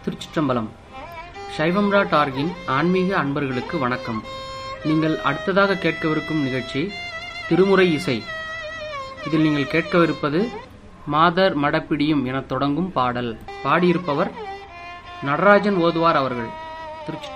திருச்சிற்றம்பலம். சைவம்ரா டார்கின் ஆன்மீக அன்பர்களுக்கு வணக்கம். நீங்கள் அடுத்ததாக கேட்கவிருக்கும் நிகழ்ச்சி திருமுறை இசை. இதில் நீங்கள் கேட்கவிருப்பது மாதர் மடப்பிடியும் என தொடங்கும் பாடல். பாடியிருப்பவர் நடராஜன் ஓதுவார் அவர்கள். திருச்சி